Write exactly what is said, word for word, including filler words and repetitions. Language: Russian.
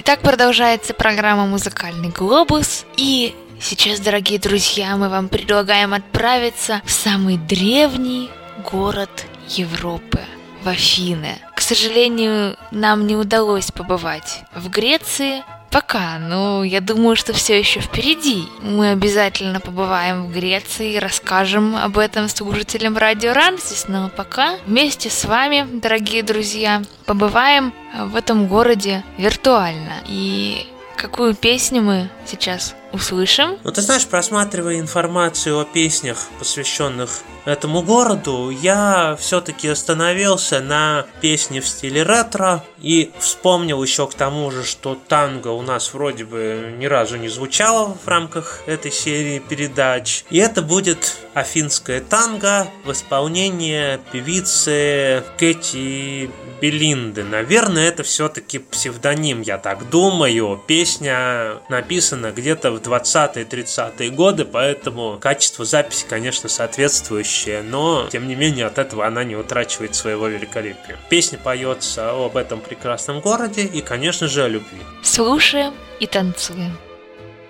Итак, продолжается программа «Музыкальный глобус». И сейчас, дорогие друзья, мы вам предлагаем отправиться в самый древний город Европы, в Афины. К сожалению, нам не удалось побывать в Греции пока, но я думаю, что все еще впереди. Мы обязательно побываем в Греции и расскажем об этом слушателям Радио Рамсис, но пока вместе с вами, дорогие друзья, побываем в этом городе виртуально. И какую песню мы сейчас услышим? Ну, ты знаешь, просматривая информацию о песнях, посвященных этому городу, я все-таки остановился на песне в стиле ретро и вспомнил еще к тому же, что танго у нас вроде бы ни разу не звучало в рамках этой серии передач. И это будет афинское танго в исполнении певицы Кэти Белинды. Наверное, это все-таки псевдоним, я так думаю. Песня написана где-то в двадцатые-тридцатые годы, поэтому качество записи, конечно, соответствующее, но, тем не менее, от этого она не утрачивает своего великолепия. Песня поется об этом прекрасном городе и, конечно же, о любви. Слушаем и танцуем.